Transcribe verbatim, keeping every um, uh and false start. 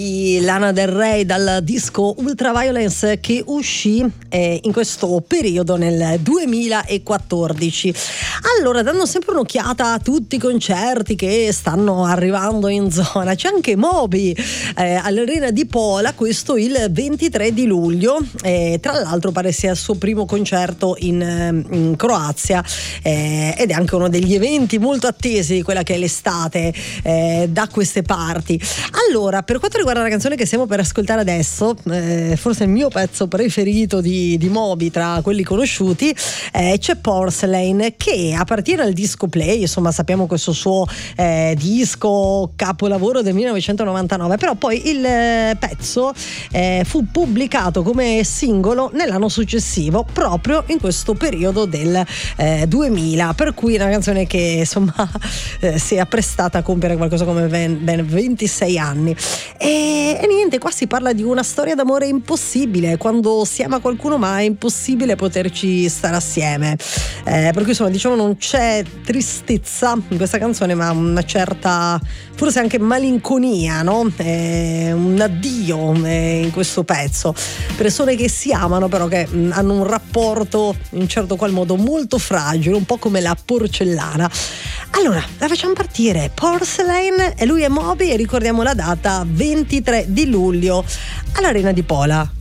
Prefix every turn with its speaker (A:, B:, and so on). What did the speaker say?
A: Lana Del Rey dal disco Ultraviolence, che uscì eh, in questo periodo nel duemilaquattordici. Allora, dando sempre un'occhiata a tutti i concerti che stanno arrivando in zona, c'è anche Moby eh, all'Arena di Pola, questo il ventitré di luglio, eh, tra l'altro pare sia il suo primo concerto in, in Croazia, eh, ed è anche uno degli eventi molto attesi di quella che è l'estate eh, da queste parti. Allora, per quanto riguarda la canzone che stiamo per ascoltare adesso, eh, forse il mio pezzo preferito di, di Moby tra quelli conosciuti, eh, c'è Porcelain, che appartiene al disco Play. Insomma, sappiamo questo suo eh, disco capolavoro del millenovecentonovantanove, però poi il eh, pezzo eh, fu pubblicato come singolo nell'anno successivo, proprio in questo periodo del eh, duemila, per cui è una canzone che insomma eh, si è apprestata a compiere qualcosa come ben, ben ventisei anni. E E niente, qua si parla di una storia d'amore impossibile, quando si ama qualcuno ma è impossibile poterci stare assieme, eh, per cui insomma diciamo non c'è tristezza in questa canzone, ma una certa, forse anche malinconia, no? Eh, un addio eh, in questo pezzo, persone che si amano però che mh, hanno un rapporto in un certo qual modo molto fragile, un po' come la porcellana. Allora, la facciamo partire, Porcelain, e lui è Moby, e ricordiamo la data ventitré di luglio all'Arena di Pola.